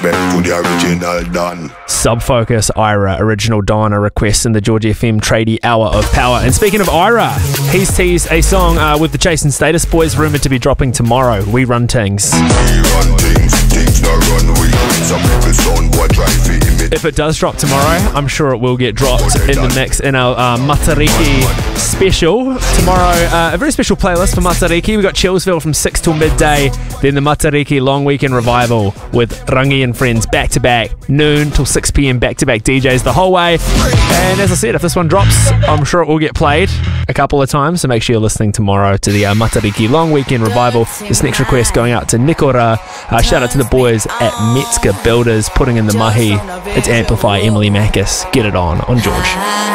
Back to the original Don. Subfocus, Ira, original Donna request in the George FM Tradie Hour of Power. And speaking of Ira, he's teased a song with the Chase and Status Boys rumoured to be dropping tomorrow. We Run Things. We run things, things not run we. Some people sound boy try to imitate. If it does drop tomorrow, I'm sure it will get dropped in the mix in our Matariki special. Tomorrow, a very special playlist for Matariki. We've got Chillsville from 6 till midday, then the Matariki Long Weekend Revival with Rangi and Friends back-to-back, noon till 6 p.m, back-to-back DJs the whole way. And as I said, if this one drops, I'm sure it will get played a couple of times, so make sure you're listening tomorrow to the Matariki Long Weekend Revival. This next request going out to Nikora. Shout out to the boys at Metzger Builders putting in the mahi. It's Amplify, Emily Mackis. Get it on George.